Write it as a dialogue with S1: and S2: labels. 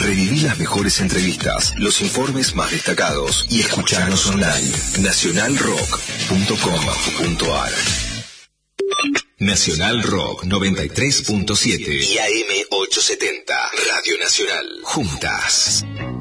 S1: Reviví las mejores entrevistas, los informes más destacados y escucharnos online. Nacionalrock.com.ar. Nacional Rock 93.7 y AM 870. Radio Nacional. Juntas.